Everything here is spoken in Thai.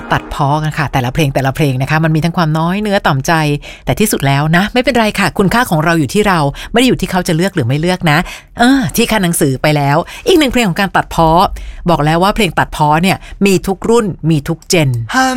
ตัดพ้อกันค่ะแต่ละเพลงนะคะมันมีทั้งความน้อยเนื้อต่ำใจแต่ที่สุดแล้วนะไม่เป็นไรค่ะคุณค่าของเราอยู่ที่เราไม่ได้อยู่ที่เขาจะเลือกหรือไม่เลือกนะที่ค่าหนังสือไปแล้วอีกหนึ่งเพลงของการตัดพ้อบอกแล้วว่าเพลงตัดพ้อเนี่ยมีทุกรุ่นมีทุกเจน